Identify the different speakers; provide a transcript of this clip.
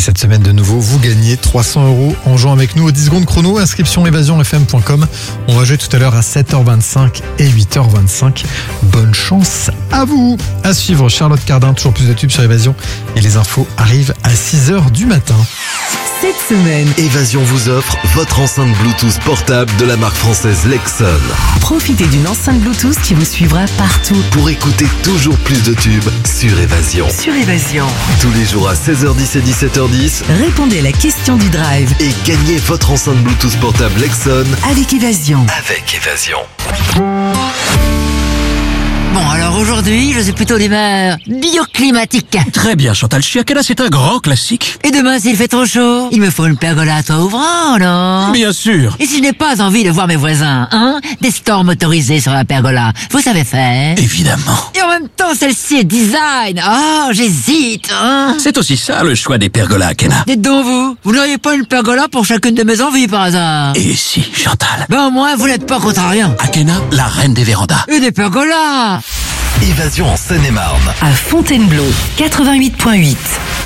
Speaker 1: cette semaine de nouveau, vous gagnez 300 € en jouant avec nous au 10 secondes chrono. Inscription évasionfm.com. On va jouer tout à l'heure à 7h25 et 8h25. Bonne chance à vous. À suivre, Charlotte Cardin, toujours plus de tubes sur Évasion. Et les infos arrivent à 6h du matin.
Speaker 2: Cette semaine,
Speaker 3: Évasion vous offre votre enceinte Bluetooth portable de la marque française Lexon.
Speaker 2: profitez d'une enceinte Bluetooth qui vous suivra partout.
Speaker 3: Pour écouter toujours plus de tubes sur Évasion.
Speaker 2: Sur Évasion,
Speaker 3: Tous les jours à 16h10 et 17h10.
Speaker 2: répondez à la question du drive
Speaker 3: Et gagnez votre enceinte Bluetooth portable Lexon
Speaker 2: avec Évasion.
Speaker 3: avec Évasion.
Speaker 4: Bon, alors aujourd'hui, je suis plutôt d'humeur bioclimatique.
Speaker 5: Très bien, Chantal Chiakela, c'est un grand classique.
Speaker 4: Et demain, s'il fait trop chaud, il me faut une pergola à toit ouvrant, non?
Speaker 5: Bien sûr.
Speaker 4: Et si je n'ai pas envie de voir mes voisins, hein? Des stores motorisés sur la pergola, vous savez faire?
Speaker 5: Évidemment.
Speaker 4: Et en même temps, celle-ci est design. Oh, j'hésite, hein?
Speaker 5: C'est aussi ça le choix des pergolas, Akena.
Speaker 4: Dites donc vous n'auriez pas une pergola pour chacune de mes envies par hasard?
Speaker 5: Et si, Chantal.
Speaker 4: Ben au moins, vous n'êtes pas contrariant.
Speaker 5: Akena, la reine des vérandas.
Speaker 4: Et des pergolas!
Speaker 3: Évasion en Seine-et-Marne.
Speaker 2: À Fontainebleau, 88.8.